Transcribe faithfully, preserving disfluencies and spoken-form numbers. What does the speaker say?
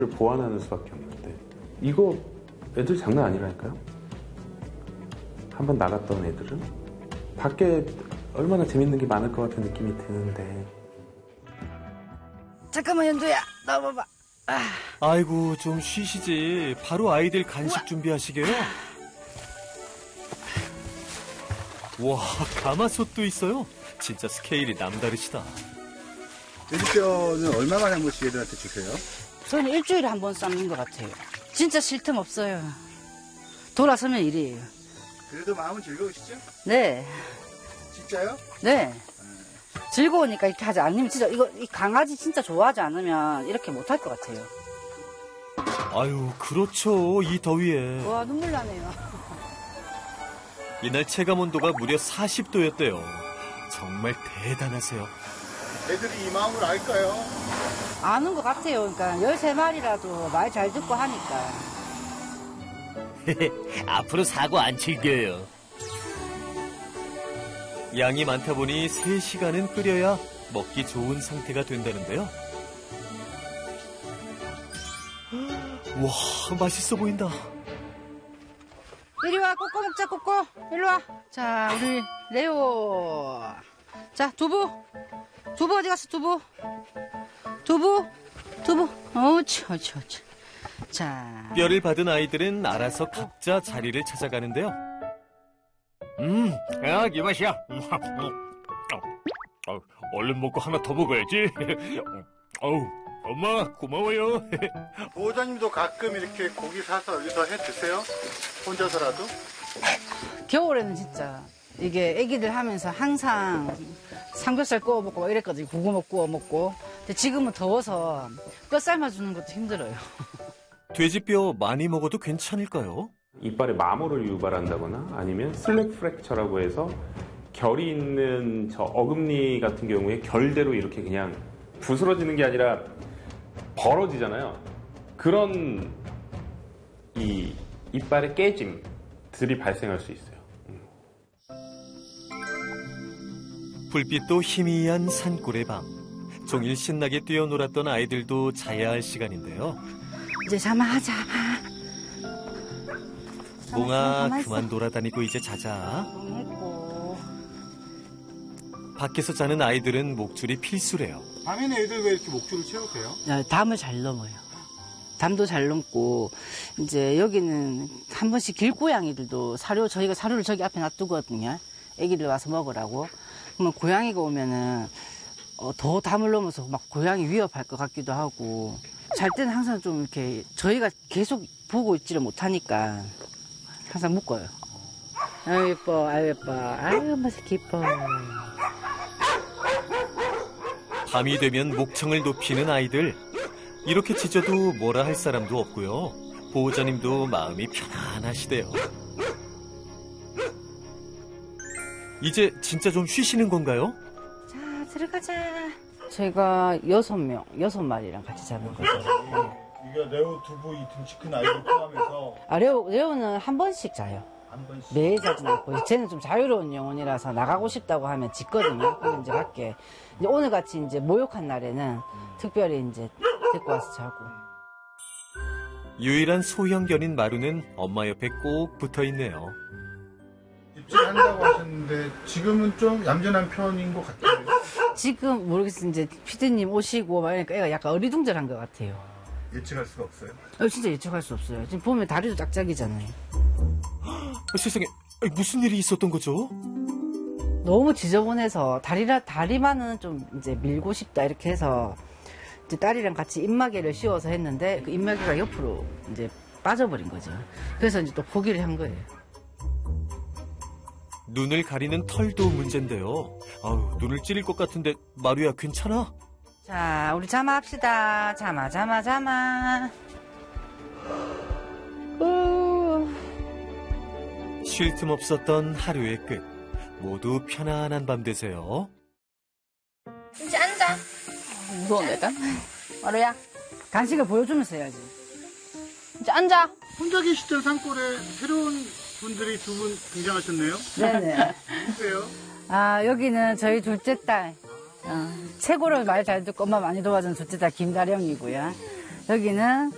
보완하는 수밖에 없는데 이거 애들 장난 아니라니까요. 한번 나갔던 애들은 밖에 얼마나 재밌는 게 많을 것 같은 느낌이 드는데. 잠깐만 연두야 나와봐봐. 아. 아이고 좀 쉬시지. 바로 아이들 간식 우와. 준비하시게요? 와 가마솥도 있어요. 진짜 스케일이 남다르시다. 돼지뼈는 얼마 만에 한 번씩 애들한테 주세요? 저는 일주일에 한 번 삶는 것 같아요. 진짜 쉴 틈 없어요. 돌아서면 일이에요. 그래도 마음은 즐거우시죠? 네. 진짜요? 네. 즐거우니까 이렇게 하지 않으면 진짜 이거 이 강아지 진짜 좋아하지 않으면 이렇게 못할 것 같아요. 아유 그렇죠. 이 더위에. 와 눈물 나네요. 이날 체감 온도가 무려 사십 도였대요. 정말 대단하세요. 애들이 이 마음을 알까요? 아는 것 같아요. 그러니까 열세 마리라도 말 잘 듣고 하니까. 앞으로 사고 안 칠게요. 양이 많다 보니 세 시간은 끓여야 먹기 좋은 상태가 된다는데요. 와, 맛있어 보인다. 이리 와, 꼬꼬 먹자, 꼬꼬. 이리 와. 자, 우리 레오. 자, 두부. 두부 어디 갔어, 두부? 두부? 두부. 어치, 어치, 어치. 자. 뼈를 받은 아이들은 알아서 각자 자리를 찾아가는데요. 음, 야, 이 맛이야. 어, 얼른 먹고 하나 더 먹어야지. 어우, 엄마 고마워요. 보호자님도 가끔 이렇게 고기 사서 여기서 해 드세요? 혼자서라도? 겨울에는 진짜 이게 애기들 하면서 항상 삼겹살 구워 먹고 막 이랬거든요. 고구마 구워 먹고. 근데 지금은 더워서 뼈 삶아주는 것도 힘들어요. 돼지뼈 많이 먹어도 괜찮을까요? 이빨에 마모를 유발한다거나 아니면 슬랩 프랙처라고 해서 결이 있는 저 어금니 같은 경우에 결대로 이렇게 그냥 부스러지는 게 아니라 벌어지잖아요. 그런 이 이빨의 깨짐들이 발생할 수 있어요. 불빛도 희미한 산골의 밤. 종일 신나게 뛰어놀았던 아이들도 자야 할 시간인데요. 이제 자마하자. 몽아 그만 돌아다니고 이제 자자. 밖에서 자는 아이들은 목줄이 필수래요. 밤에는 애들 왜 이렇게 목줄을 채우세요? 야, 담을 잘 넘어요. 담도 잘 넘고 이제 여기는 한 번씩 길고양이들도 사료 저희가 사료를 저기 앞에 놔두거든요. 애기들 와서 먹으라고. 그러면 고양이가 오면은 어, 더 담을 넘어서 막 고양이 위협할 것 같기도 하고. 잘 때는 항상 좀 이렇게 저희가 계속 보고 있지를 못하니까 항상 묶어요. 아유 예뻐, 아유 예뻐, 아유 맛이 기뻐. 밤이 되면 목청을 높이는 아이들. 이렇게 짖어도 뭐라 할 사람도 없고요. 보호자님도 마음이 편안하시대요. 이제 진짜 좀 쉬시는 건가요? 자, 들어가자. 저희가 여섯 명, 여섯 마리랑 같이 자는 거죠. 네. 이게 레오, 두부, 이 등치 큰 아이들 포함해서 아, 레오, 레오는 한 번씩 자요. 한 번씩. 매일 자진 않고. 쟤는 좀 자유로운 영혼이라서 나가고 싶다고 하면 짖거든요. 그럼 이제 밖에. 이제 오늘 같이 이제 모욕한 날에는 음. 특별히 이제 데리고 와서 자고. 유일한 소형견인 마루는 엄마 옆에 꼭 붙어 있네요. 입질한다고 하셨는데 지금은 좀 얌전한 편인 것 같아요. 지금 모르겠어요. 이제 피디님 오시고 막 이러니까 애가 약간 어리둥절한 것 같아요. 예측할 수가 없어요? 어, 진짜 예측할 수 없어요. 지금 보면 다리도 짝짝이잖아요. 어, 세상에 무슨 일이 있었던 거죠? 너무 지저분해서 다리라 다리만은 좀 이제 밀고 싶다 이렇게 해서 이제 딸이랑 같이 입마개를 씌워서 했는데 그 입마개가 옆으로 이제 빠져버린 거죠. 그래서 이제 또 포기를 한 거예요. 눈을 가리는 털도 문제인데요. 아유, 눈을 찌를 것 같은데 마루야 괜찮아? 자, 우리 자마 합시다. 자마, 자마, 자마. 쉴 틈 없었던 하루의 끝. 모두 편안한 밤 되세요. 이제 앉아. 무서운 내가? 마루야, 간식을 보여주면서 해야지. 이제 앉아. 혼자 계시던 산골에 새로운 분들이 두 분 등장하셨네요? 네네. 누구세요? 아, 여기는 저희 둘째 딸. 어, 최고로 말 잘 듣고 엄마 많이 도와준 둘째 딸 김다령이고요. 여기는